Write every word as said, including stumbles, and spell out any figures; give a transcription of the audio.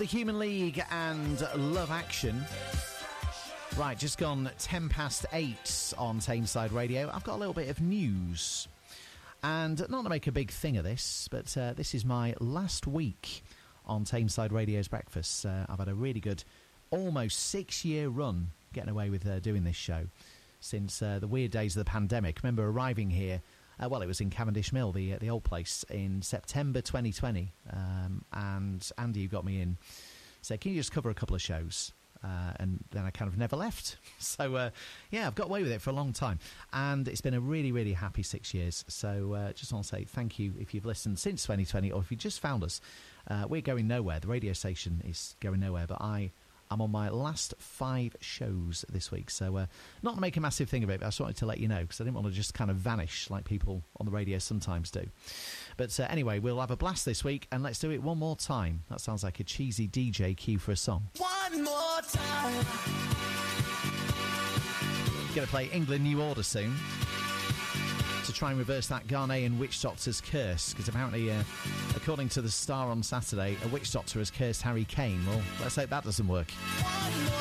the Human League and Love Action. Right, just gone ten past eight on Tameside Radio. I've got a little bit of news. And not to make a big thing of this, but uh, this is my last week on Tameside Radio's Breakfast. Uh, I've had a really good, almost six-year run getting away with uh, doing this show since uh, the weird days of the pandemic. I remember arriving here, uh, well, it was in Cavendish Mill, the, uh, the old place, in September twenty twenty. Um, and Andy, who got me in, said, can you just cover a couple of shows? Uh, and then I kind of never left. So, uh, yeah, I've got away with it for a long time. And it's been a really, really happy six years. So uh, just want to say thank you if you've listened since twenty twenty or if you just found us. Uh, we're going nowhere. The radio station is going nowhere. But I am on my last five shows this week. So uh, not to make a massive thing of it, but I just wanted to let you know because I didn't want to just kind of vanish like people on the radio sometimes do. But uh, anyway, we'll have a blast this week and let's do it one more time. That sounds like a cheesy D J cue for a song. One more time. Going to play England New Order soon to try and reverse that Ghanaian witch doctor's curse, because apparently, uh, according to the Star on Saturday, a witch doctor has cursed Harry Kane. Well, let's hope that doesn't work. One more